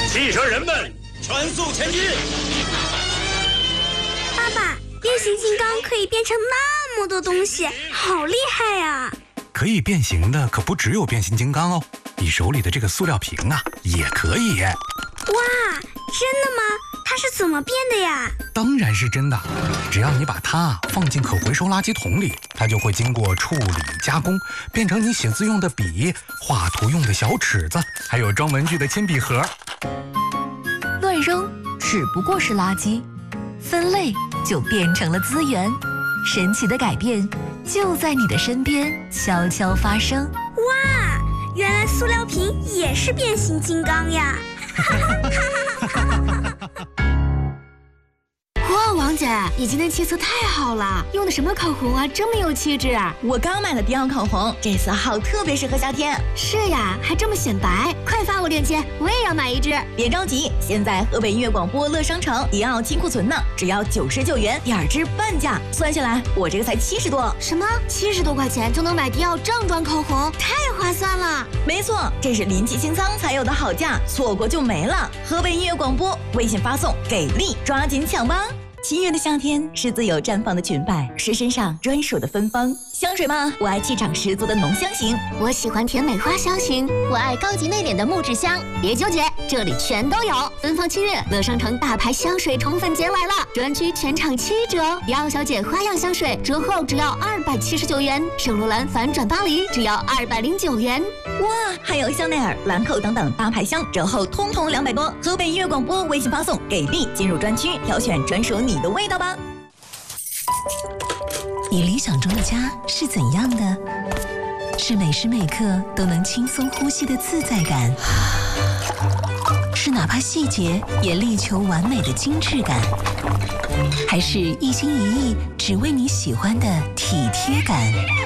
汽车人们，全速前进！ 爸爸，变形金刚可以变成那么多东西，好厉害呀！ 可以变形的可不只有变形金刚哦，你手里的这个塑料瓶啊，也可以。 哇，真的吗？它是怎么变的呀？ 当然是真的，只要你把它放进可回收垃圾桶里，它就会经过处理加工，变成你写字用的笔、画图用的小尺子，还有装文具的铅笔盒。 乱扔只不过是垃圾，分类就变成了资源。神奇的改变就在你的身边悄悄发生。 哇，原来塑料瓶也是变形金刚呀！ 哇，王姐，你今天气色太好了，用的什么口红啊，这么有气质啊！ 我刚买了迪奥口红，这色号特别适合夏天。 是呀，还这么显白，快发我链接，我也要买一支。 别着急，现在河北音乐广播乐商城迪奥金库存呢，只要99元，2支半价，算下来我这个才70多。 什么？70多块钱就能买迪奥正装口红，太划算了！ 没错，这是临期清仓才有的好价，错过就没了。河北音乐广播，微信发送给力，抓紧抢吧！7月的夏天是自由绽放的裙摆，是身上专属的芬芳。香水吗？我爱气场十足的浓香型， 我喜欢甜美花香型，我爱高级内敛的木质香。别纠结，这里全都有。奔放7月，乐商城大牌香水宠粉节来了，专区全场7折，迪奥小姐花样香水折后只要279元，圣罗兰反转巴黎只要209元。 哇，还有香奈儿、兰蔻等等大牌香折后通通200多。河北音乐广播微信发送给力，进入专区挑选专属你的味道吧。 你理想中的家是怎样的？是每时每刻都能轻松呼吸的自在感，是哪怕细节也力求完美的精致感，还是一心一意只为你喜欢的体贴感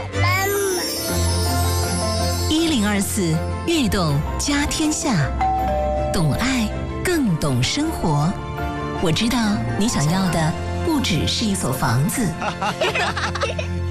？1024悦动家天下，懂爱更懂生活。我知道你想要的不只是一所房子。